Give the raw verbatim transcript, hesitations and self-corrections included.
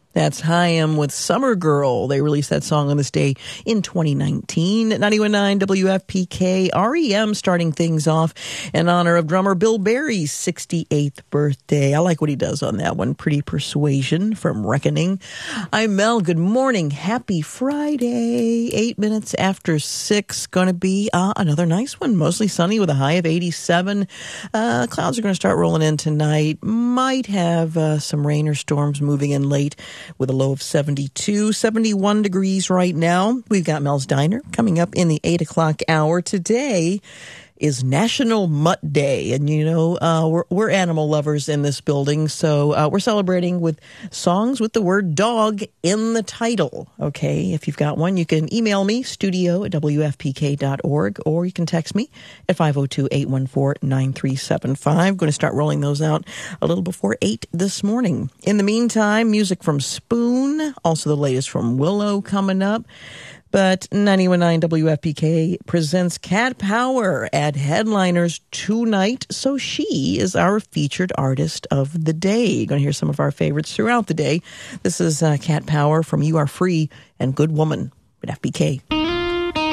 That's Haim with Summer Girl. They released that song on this day in twenty nineteen. ninety-one point nine W F P K, R E M starting things off in honor of drummer Bill Berry's sixty-eighth birthday. I like what he does on that one. Pretty Persuasion from Reckoning. I'm Mel. Good morning. Happy Friday. Eight minutes after six. Going to be uh, another nice one. Mostly sunny with a high of eighty-seven. Uh, clouds are going to start rolling in tonight. Might have uh, some rain or storms moving in late, with a low of seventy-two, seventy-one degrees right now. We've got Mel's Diner coming up in the eight o'clock hour. Today is National Mutt Day. And, you know, uh, we're, we're animal lovers in this building, so uh, we're celebrating with songs with the word dog in the title. Okay, if you've got one, you can email me, studio at W F P K dot org, or you can text me at five oh two, eight one four, nine three seven five. Going to start rolling those out a little before eight this morning. In the meantime, music from Spoon, also the latest from Willow coming up. But ninety-one point nine W F P K presents Cat Power at Headliners tonight. So she is our featured artist of the day. You're going to hear some of our favorites throughout the day. This is uh, Cat Power from You Are Free and Good Woman at F P K.